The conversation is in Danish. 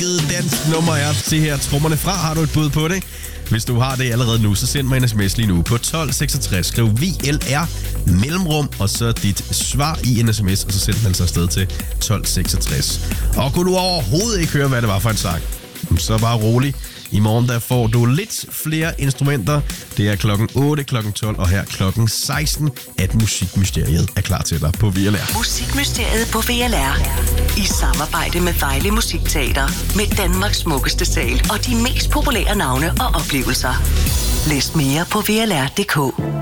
Hvilket dansk nummer er det her trommerne fra? Har du et bud på det? Hvis du har det allerede nu, så send mig en sms lige nu på 1266. Skriv VLR mellemrum, og så dit svar i en sms, og så send den altså afsted til 1266. Og kunne du overhovedet ikke høre, hvad det var for en sang, så bare rolig. I morgen der får du lidt flere instrumenter. Det er klokken 8, klokken 12 og her klokken 16, at Musikmysteriet er klar til dig på VLR. Musikmysteriet på VLR. I samarbejde med Vejle Musikteater. Med Danmarks smukkeste sal og de mest populære navne og oplevelser. Læs mere på VLR.dk.